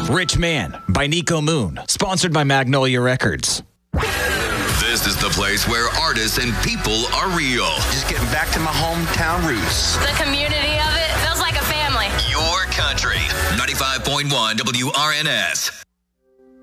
Rich Man by Nico Moon, sponsored by Magnolia Records. This is the place where artists and people are real. Just getting back to my hometown roots. The community of it feels like a family. Your country. 95.1 WRNS.